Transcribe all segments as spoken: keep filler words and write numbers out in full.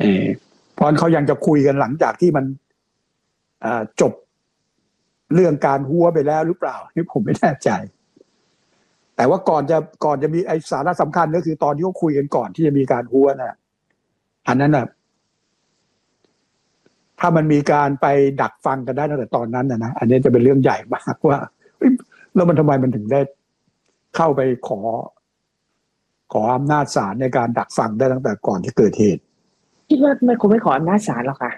เออเพราะเขายังจะคุยกันหลังจากที่มันจบเรื่องการหัวไปแล้วหรือเปล่านี่ผมไม่แน่ใจแต่ว่าก่อนจะก่อนจะมีไอสาระสำคัญก็คือตอนที่เขาคุยกันก่อนที่จะมีการหัวน่ะอันนั้นน่ะถ้ามันมีการไปดักฟังกันได้ตั้งแต่ตอนนั้นนะนะอันนี้จะเป็นเรื่องใหญ่มากว่าแล้วมันทำไมมันถึงได้เข้าไปขอขออำนาจศาลในการดักฟังได้ตั้งแต่ก่อนที่เกิดเหตุคิดว่าไม่คงไม่ขออำนาจศาลหรอกค่ะ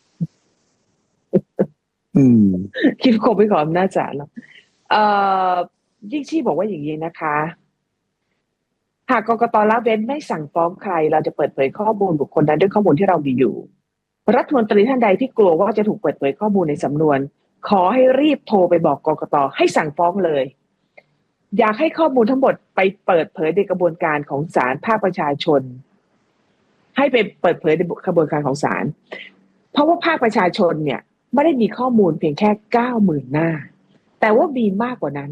อืมคิดคงไม่ขออำนาจศาลหรอกเอ่อยิ่งชีบอกว่าอย่างนี้นะคะหากกกต.ละเว้นไม่สั่งฟ้องใครเราจะเปิดเผยข้อมูลบุคคลนั้นด้วยข้อมูลที่เรามีอยู่รัฐมนตรีท่านใดที่กลัวว่าจะถูกเปิดเผยข้อมูลในสำนวนขอให้รีบโทรไปบอกกกต.ให้สั่งฟ้องเลยอยากให้ข้อมูลทั้งหมดไปเปิดเผยในกระบวนการของศาลภาคประชาชนให้ไปเปิดเผยในกระบวนการของศาลเพราะว่าภาคประชาชนเนี่ยไม่ได้มีข้อมูลเพียงแค่เก้าหมื่นหน้าแต่ว่ามีมากกว่านั้น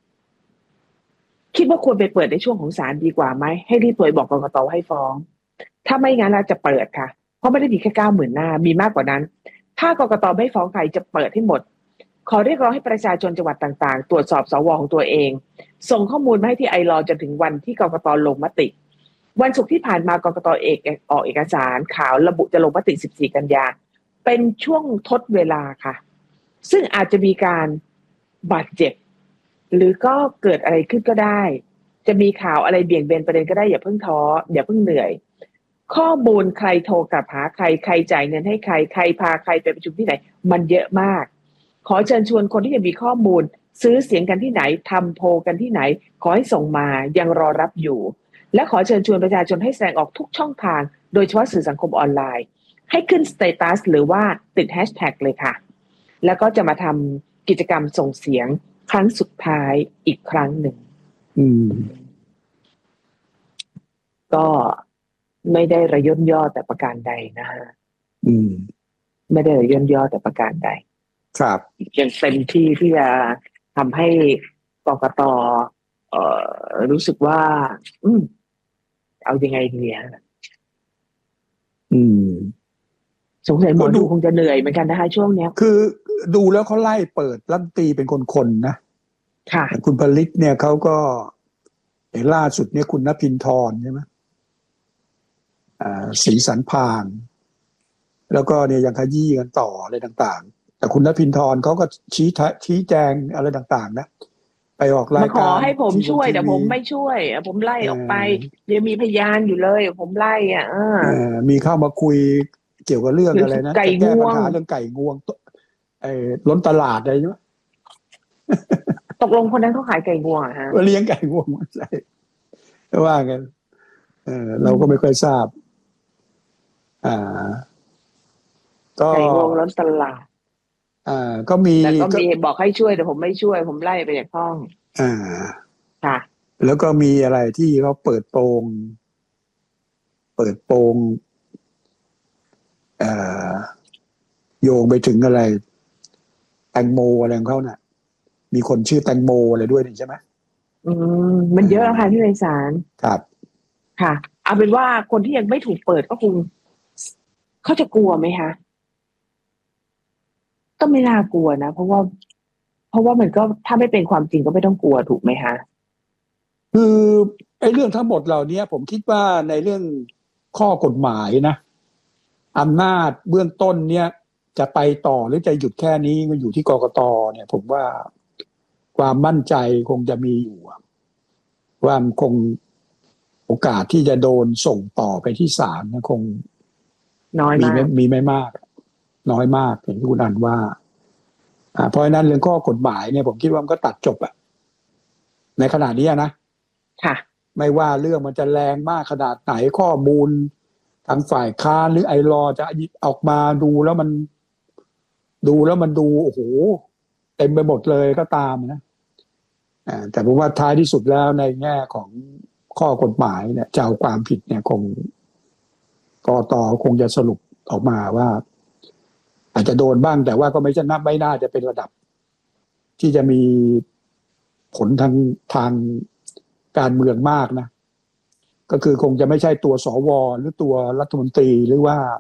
คิดว่าควรไปเปิดในช่วงของศาลดีกว่าไหมให้รีบโทรบอกกกต.ให้ฟ้องถ้าไม่งั้นเราจะเปิดค่ะเพราะไม่ได้มีแค่เก้าหมื่นหน้ามีมากกว่านั้นถ้ากกต.ไม่ฟ้องใครจะเปิดให้หมดขอเรียกร้องให้ประชาชนจังหวัดต่างๆตรวจสอบสวของตัวเองส่งข้อมูลมาให้ที่ไอลอจนถึงวันที่กกต.ลงมติวันศุกร์ที่ผ่านมากกต.เอกออกเอกสารข่าวระบุจะลงมติสิบสี่กันยาเป็นช่วงทดเวลาค่ะซึ่งอาจจะมีการบาดเจ็บหรือก็เกิดอะไรขึ้นก็ได้จะมีข่าวอะไรเบี่ยงเบนประเด็นก็ได้อย่าเพิ่งท้ออย่าเพิ่งเหนื่อยข้อมูลใครโทรกลับหาใครใครจ่ายเงินให้ใครใครพาใครไปประชุมที่ไหนมันเยอะมากขอเชิญชวนคนที่ยังมีข้อมูลซื้อเสียงกันที่ไหนทำโพลกันที่ไหนขอให้ส่งมายังรอรับอยู่และขอเชิญชวนประชาชนให้แสดงออกทุกช่องทางโดยเฉพาะสื่อสังคมออนไลน์ให้ขึ้นสเตตัสหรือว่าติดแฮชแท็กเลยค่ะแล้วก็จะมาทำกิจกรรมส่งเสียงครั้งสุดท้ายอีกครั้งหนึ่งอืมก็ไม่ได้ระย่นย่อแต่ประการใดนะฮะอืมไม่ได้ระย่นย่อแต่ประการใดครับยังเต็มที่ที่จะทำให้กกต.เอ่อรู้สึกว่าอืมเอายังไงดีฮะอืมสงสัยหมอดูคงจะเหนื่อยเหมือนกันนะคะช่วงเนี้ยคือดูแล้วเขาไล่เปิดรัฐมนตรีเป็นคนๆนะค่ะคุณผลิตเนี่ยเขาก็ล่าสุดเนี่ยคุณณภินทร์ใช่ไหมอ่าศรีสันพานแล้วก็เนี่ยยังขยี้กันต่ออะไรต่างๆแต่คุณณภินทร์เขาก็ชี้ชี้แจงอะไรต่างๆนะไปออกรายการมาขอให้ผมช่วยแต่ผมไม่ช่วยผมไล่ออกไปยังมีพยานอยู่เลยผมไล่อ่ะมีเข้ามาคุยเกี่ยวกับเรื่องอะไรนะจะแก้ปัญหาเรื่องไก่งวงไอ้ล้นตลาดอะไรใช่ไหมตกลงคนนั้นเขาขายไก่งวงฮะเลี้ยงไก่งวงใช่ว่ากันเออเราก็ไม่ค่อยทราบอ่าก็ไก่งวงล้นตลาดอ่าก็มีแต่ก็มีบอกให้ช่วยแต่ผมไม่ช่วยผมไล่ไปจากห้องอ่าค่ะแล้วก็มีอะไรที่เขาเปิดโปงเปิดโปงเอ่อโยงไปถึงอะไรแตงโมอะไรของเขาน่ะมีคนชื่อแตงโมอะไรด้วยนี่ใช่ไหมอืมมันเยอะค่ะที่ในศาลครับค่ะเอาเป็นว่าคนที่ยังไม่ถูกเปิดก็คงเขาจะกลัวไหมคะก็ไม่น่ากลัวนะเพราะว่าเพราะว่ามันก็ถ้าไม่เป็นความจริงก็ไม่ต้องกลัวถูกไหมคะคือไอ้เรื่องทั้งหมดเหล่านี้ผมคิดว่าในเรื่องข้อกฎหมายนะอำนาจเบื้องต้นเนี่ยจะไปต่อหรือจะหยุดแค่นี้มันอยู่ที่กกต.เนี่ยผมว่าความมั่นใจคงจะมีอยู่ว่ามันคงโอกาสที่จะโดนส่งต่อไปที่ศาลนะคงน้อยมากมีไม่มากน้อยมากอย่างที่คุณอันว่าอ่าเพราะฉะนั้นเรื่องข้อกฎหมายเนี่ยผมคิดว่ามันก็ตัดจบอะในขณะนี้นะค่ะไม่ว่าเรื่องมันจะแรงมากขนาดไหนข้อมูลทางฝ่ายค้านหรือไอรอจะออกมาดูแล้วมันดูแล้วมันดูโอ้โหเต็มไปหมดเลยก็ตามนะอ่าแต่ผมว่าท้ายที่สุดแล้วในแง่ของข้อกฎหมายเนี่ยจะเอาความผิดเนี่ยคงกต.คงจะสรุปออกมาว่าอาจจะโดนบ้างแต่ว่าก็ไม่จะนับไม่น่าจะเป็นระดับที่จะมีผลทางทางการเมืองมากนะก็คือคงจะไม่ใช่ตัวสวหรือตัวรัฐมนตรีหรือว่า